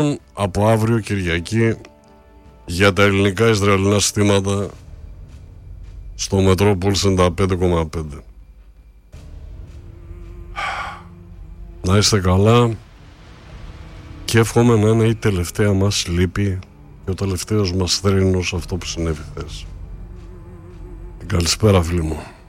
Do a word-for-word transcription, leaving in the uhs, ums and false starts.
από αύριο Κυριακή για τα ελληνικά Ισραηλινά συστήματα στο Μετρόπολ ενενήντα πέντε κόμμα πέντε. Να είστε καλά και εύχομαι να είναι η τελευταία μας λύπη και ο τελευταίος μας θρήνος αυτό που συνέβη χθες. Καλησπέρα φίλοι μου.